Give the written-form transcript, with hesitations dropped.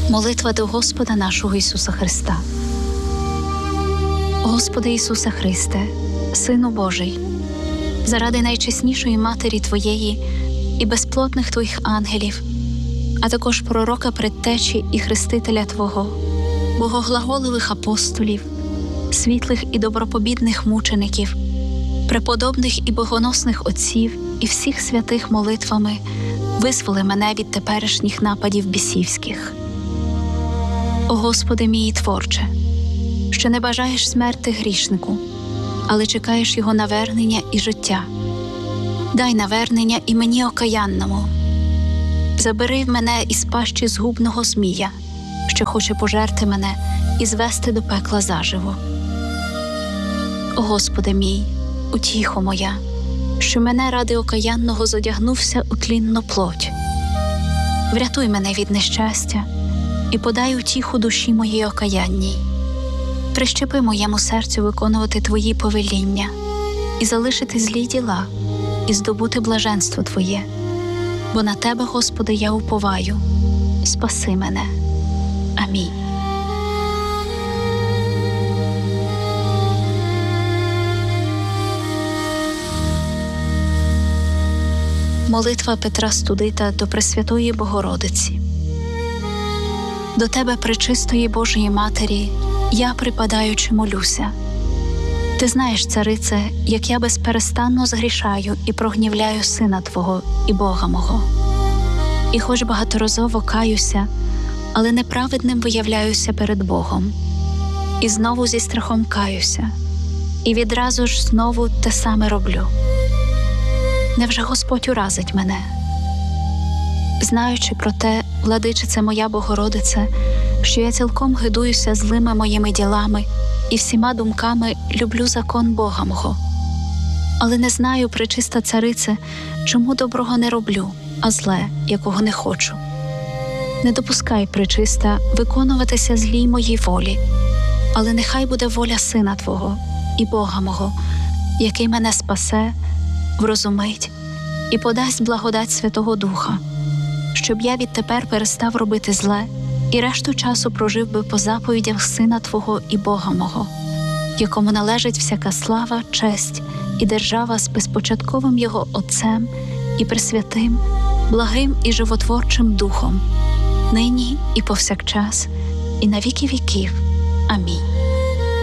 Молитва до Господа нашого Ісуса Христа. Господи Ісусе Христе, Сину Божий, заради найчеснішої Матері Твоєї і безплотних Твоїх ангелів, а також пророка Предтечі і Хрестителя Твого, богоглаголивих апостолів, світлих і добропобідних мучеників, преподобних і богоносних отців і всіх святих молитвами визволи мене від теперішніх нападів бісівських. О Господи мій Творче, що не бажаєш смерти грішнику, але чекаєш його навернення і життя. Дай навернення і мені окаянному. Забери в мене із пащі згубного змія, що хоче пожерти мене і звести до пекла заживо. О Господи мій, утіхо моя, що мене ради окаянного зодягнувся у тлінну плоть. Врятуй мене від нещастя і подай утіху душі моїй окаянній. Прищепи моєму серцю виконувати Твої повеління і залишити злі діла, і здобути блаженство Твоє. Бо на Тебе, Господи, я уповаю. Спаси мене. Амінь. Молитва Петра Студита до Пресвятої Богородиці. До Тебе, пречистої Божої Матері, я припадаючи молюся. Ти знаєш, царице, як я безперестанно згрішаю і прогнівляю Сина Твого і Бога мого. І хоч багаторазово каюся, але неправедним виявляюся перед Богом. І знову зі страхом каюся, і відразу ж знову те саме роблю. Невже Господь уразить мене? Знаючи про те, владичице моя Богородице, що я цілком гидуюся злими моїми ділами і всіма думками люблю закон Бога мого. Але не знаю, пречиста царице, чому доброго не роблю, а зле, якого не хочу. Не допускай, пречиста, виконуватися злій моїй волі, але нехай буде воля Сина Твого і Бога мого, який мене спасе, врозумить і подасть благодать Святого Духа, щоб я відтепер перестав робити зле і решту часу прожив би по заповідях Сина Твого і Бога мого, якому належить всяка слава, честь і держава з безпочатковим Його Отцем і Пресвятим, благим і животворчим Духом, нині і повсякчас, і на віки віків. Амінь.